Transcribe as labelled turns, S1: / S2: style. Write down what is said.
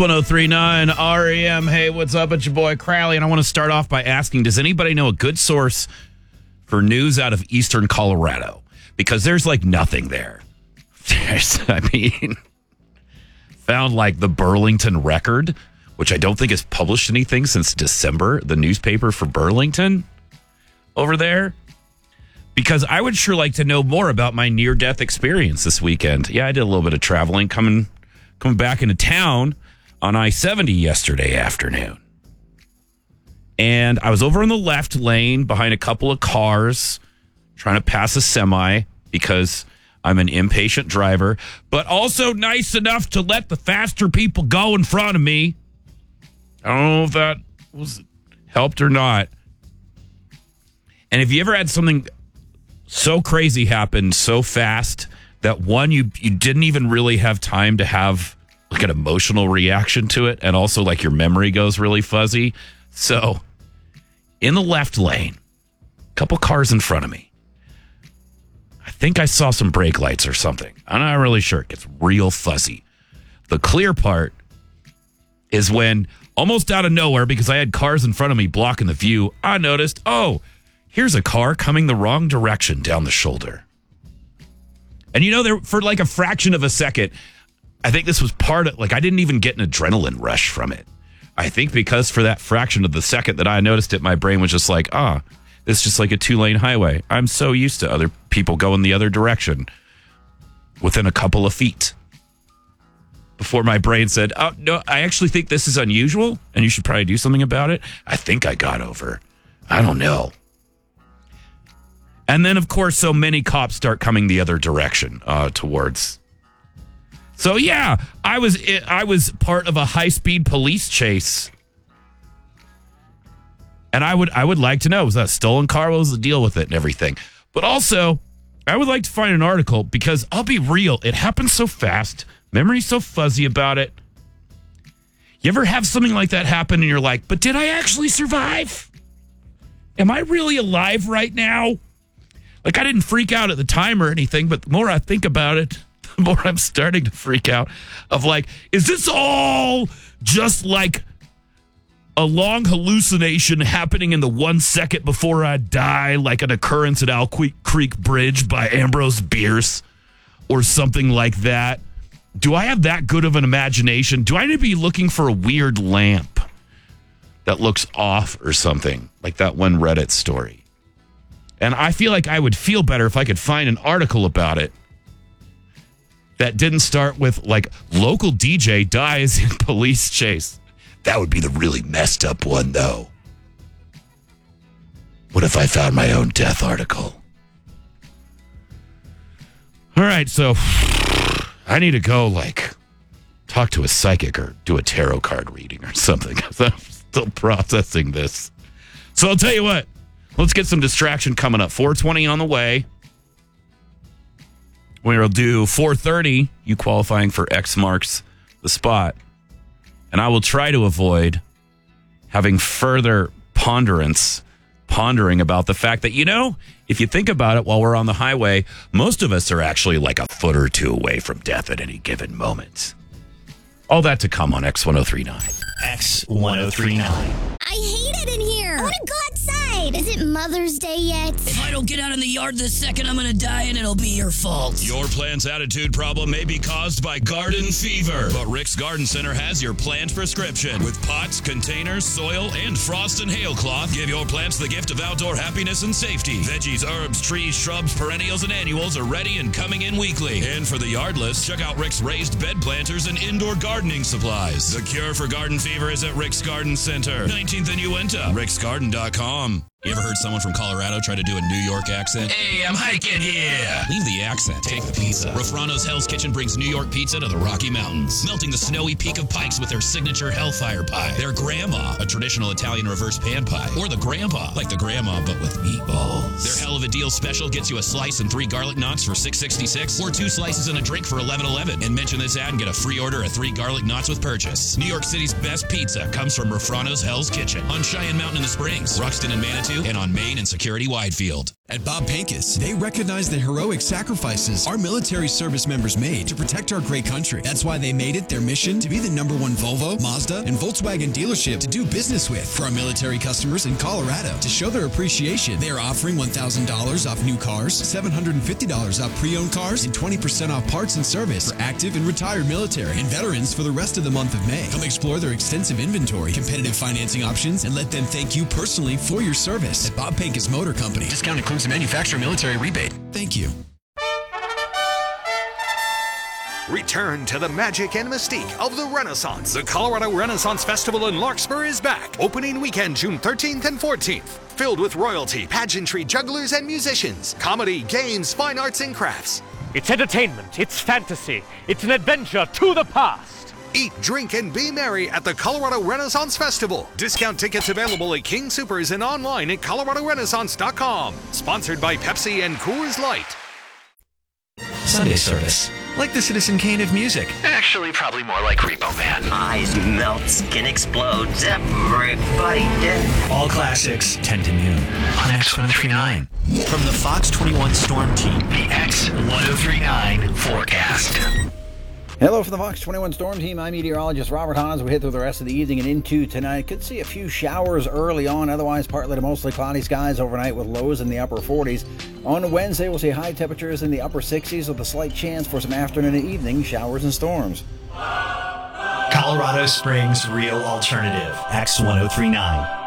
S1: 1039 REM. Hey, what's up? It's your boy Crowley, and I want to start off by asking, does anybody know a good source for news out of eastern Colorado? Because there's like nothing there. Found like the Burlington Record, which I don't think has published anything since December, the newspaper for Burlington over there. Because I would sure like to know more about my near-death experience this weekend. Yeah, I did a little bit of traveling, coming back into town on I-70 yesterday afternoon. And I was over in the left lane behind a couple of cars trying to pass a semi because I'm an impatient driver, but also nice enough to let the faster people go in front of me. I don't know if that was helped or not. And have you ever had something so crazy happen so fast that one, you didn't even really have time to have like an emotional reaction to it, and also like your memory goes really fuzzy? So in the left lane, a couple cars in front of me, I think I saw some brake lights or something. I'm not really sure. It gets real fuzzy. The clear part is when almost out of nowhere, because I had cars in front of me blocking the view, I noticed, oh, here's a car coming the wrong direction down the shoulder. And there for like a fraction of a second, I think this was part of, like, I didn't even get an adrenaline rush from it. I think because for that fraction of the second that I noticed it, my brain was just like, this is just like a 2-lane highway. I'm so used to other people going the other direction within a couple of feet. Before my brain said, oh, no, I actually think this is unusual and you should probably do something about it. I think I got over. I don't know. And then, of course, so many cops start coming the other direction towards. So, yeah, I was part of a high-speed police chase. And I would like to know, was that a stolen car? What was the deal with it and everything? But also, I would like to find an article because I'll be real. It happened so fast. Memory's so fuzzy about it. You ever have something like that happen and you're like, but did I actually survive? Am I really alive right now? Like, I didn't freak out at the time or anything, but the more I think about it, the more I'm starting to freak out of like, is this all just like a long hallucination happening in the 1 second before I die, like an occurrence at Owl Creek Bridge by Ambrose Bierce or something like that? Do I have that good of an imagination? Do I need to be looking for a weird lamp that looks off or something, like that one Reddit story? And I feel like I would feel better if I could find an article about it that didn't start with, like, local DJ dies in police chase. That would be the really messed up one, though. What if I found my own death article? All right, so I need to go, like, talk to a psychic or do a tarot card reading or something, because I'm still processing this. So I'll tell you what. Let's get some distraction coming up. 4:20 on the way. We'll do 4:30, you qualifying for X marks the spot. And I will try to avoid having further pondering about the fact that, if you think about it while we're on the highway, most of us are actually like a foot or two away from death at any given moment. All that to come on X1039.
S2: X1039.
S3: I hate it in here. I want to go outside. Is it Mother's Day yet?
S2: If I don't get out in the yard this second, I'm going to die and it'll be your fault.
S4: Your plant's attitude problem may be caused by garden fever, but Rick's Garden Center has your plant prescription. With pots, containers, soil, and frost and hail cloth, give your plants the gift of outdoor happiness and safety. Veggies, herbs, trees, shrubs, perennials, and annuals are ready and coming in weekly. And for the yardless, check out Rick's raised bed planters and indoor gardening supplies. The cure for garden fever is at Rick's Garden Center, 19th and Uinta, ricksgarden.com. You ever heard someone from Colorado try to do a New York accent? Hey, I'm hiking here. Leave the accent. Take the pizza. Rafrano's Hell's Kitchen brings New York pizza to the Rocky Mountains, melting the snowy peak of Pikes with their signature Hellfire Pie, their Grandma, a traditional Italian reverse pan pie, or the Grandpa, like the Grandma but with meatballs. Their Hell of a Deal special gets you a slice and 3 garlic knots for $6.66, or 2 slices and a drink for $11.11. And mention this ad and get a free order of 3 garlic knots with purchase. New York City's best pizza comes from Rafrano's Hell's Kitchen on Cheyenne Mountain in the Springs, Ruxton and Manitou, and on Main and Security Widefield.
S5: At Bob Pincus, they recognize the heroic sacrifices our military service members made to protect our great country. That's why they made it their mission to be the #1 Volvo, Mazda, and Volkswagen dealership to do business with. For our military customers in Colorado, to show their appreciation, they are offering $1,000 off new cars, $750 off pre-owned cars, and 20% off parts and service for active and retired military and veterans for the rest of the month of May. Come explore their extensive inventory, competitive financing options, and let them thank you personally for your service. At Bob Pincus Motor Company, discount includes the manufacturer military rebate. Thank you.
S6: Return to the magic and mystique of the Renaissance. The Colorado Renaissance Festival in Larkspur is back. Opening weekend, June 13th and 14th. Filled with royalty, pageantry, jugglers, and musicians. Comedy, games, fine arts, and crafts.
S7: It's entertainment. It's fantasy. It's an adventure to the past.
S6: Eat, drink, and be merry at the Colorado Renaissance Festival. Discount tickets available at King Soopers and online at coloradorenaissance.com. Sponsored by Pepsi and Coors Light.
S8: Sunday service. Like the Citizen Kane of music. Actually, probably more like Repo Man.
S9: Eyes melt, skin explodes, everybody dead.
S8: All classics, 10 to noon on X1039. From the Fox 21 Storm Team, the X1039 forecast.
S10: Hello from the Fox 21 Storm Team. I'm meteorologist Robert Hans. We hit through the rest of the evening and into tonight. Could see a few showers early on. Otherwise, partly to mostly cloudy skies overnight with lows in the upper 40s. On Wednesday, we'll see high temperatures in the upper 60s with a slight chance for some afternoon and evening showers and storms.
S8: Colorado Springs Real Alternative, X1039.